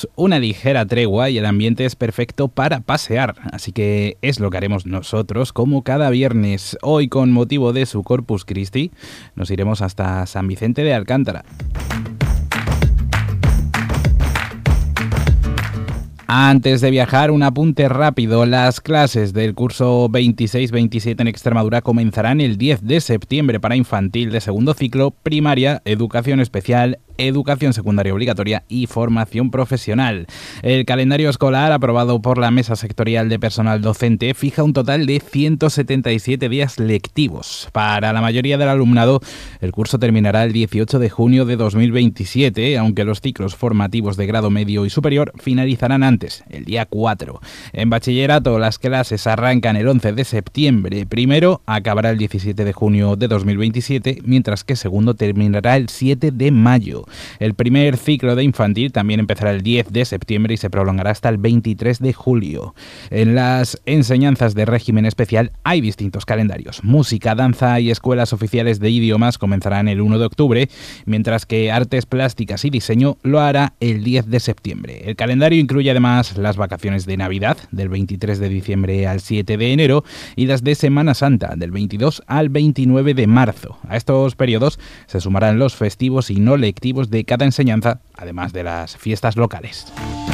Una ligera tregua y el ambiente es perfecto para pasear, así que es lo que haremos nosotros como cada viernes. Hoy, con motivo de su Corpus Christi, nos iremos hasta San Vicente de Alcántara. Antes de viajar, un apunte rápido. Las clases del curso 26-27 en Extremadura comenzarán el 10 de septiembre para infantil de segundo ciclo, primaria, educación especial, educación secundaria obligatoria y formación profesional. El calendario escolar, aprobado por la Mesa Sectorial de Personal Docente, fija un total de 177 días lectivos. Para la mayoría del alumnado, el curso terminará el 18 de junio de 2027, aunque los ciclos formativos de grado medio y superior finalizarán antes, el día 4. En bachillerato, las clases arrancan el 11 de septiembre. Primero acabará el 17 de junio de 2027, mientras que segundo terminará el 7 de mayo. El primer ciclo de infantil también empezará el 10 de septiembre y se prolongará hasta el 23 de julio. En las enseñanzas de régimen especial hay distintos calendarios. Música, danza y escuelas oficiales de idiomas comenzarán el 1 de octubre, mientras que artes plásticas y diseño lo hará el 10 de septiembre. El calendario incluye además las vacaciones de Navidad, del 23 de diciembre al 7 de enero, y las de Semana Santa, del 22 al 29 de marzo. A estos periodos se sumarán los festivos y no lectivos de cada enseñanza, además de las fiestas locales.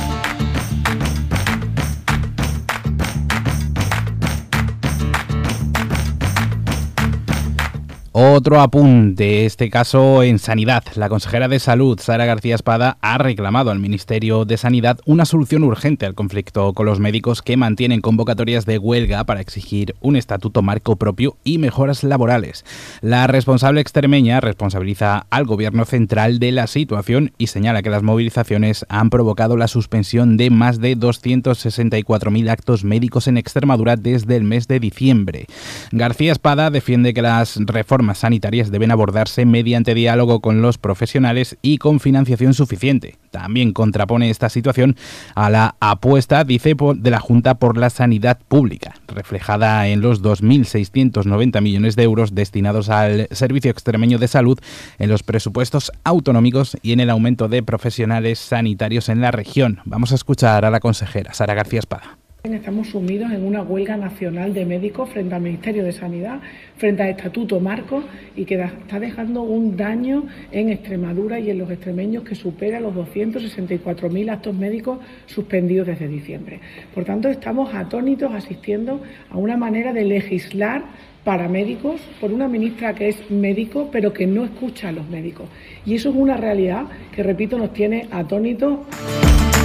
Otro apunte, este caso en Sanidad. La consejera de Salud, Sara García Espada, ha reclamado al Ministerio de Sanidad una solución urgente al conflicto con los médicos que mantienen convocatorias de huelga para exigir un estatuto marco propio y mejoras laborales. La responsable extremeña responsabiliza al Gobierno central de la situación y señala que las movilizaciones han provocado la suspensión de más de 264.000 actos médicos en Extremadura desde el mes de diciembre. García Espada defiende que las reformas sanitarias deben abordarse mediante diálogo con los profesionales y con financiación suficiente. También contrapone esta situación a la apuesta, dice, de la Junta por la sanidad pública, reflejada en los 2.690 millones de euros destinados al Servicio Extremeño de Salud en los presupuestos autonómicos y en el aumento de profesionales sanitarios en la región. Vamos a escuchar a la consejera Sara García Espada. Estamos sumidos en una huelga nacional de médicos frente al Ministerio de Sanidad, frente al Estatuto Marco, y que está dejando un daño en Extremadura y en los extremeños que supera los 264.000 actos médicos suspendidos desde diciembre. Por tanto, estamos atónitos asistiendo a una manera de legislar para médicos por una ministra que es médico pero que no escucha a los médicos. Y eso es una realidad que, repito, nos tiene atónitos.